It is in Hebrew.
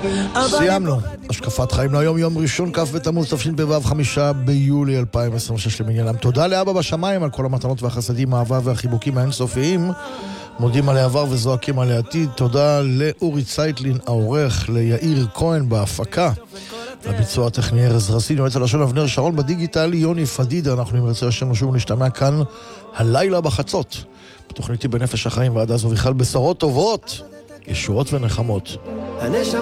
סיימנו. השקפת חיים להיום, יום ראשון, כ' בתמוז תשפ"ו, 5 ביולי 2026 למניינם. תודה לאבא בשמיים על כל המתנות והחסדים, האהבה והחיבוקים האינסופיים. מודים על העבר וזועקים על העתיד. תודה לאורי צייטלין העורך, ליאיר כהן בהפקה, לביצוע הטכני ארז רסין, יועץ הלשון אבנר שרון, בדיגיטל יוני פדידה. אנחנו נרצה השם שוב נשתמע כאן הלילה בחצות בתוכניתי בנפש החיים, ועד אז ובכלל בשורות טובות, ישועות ונחמות.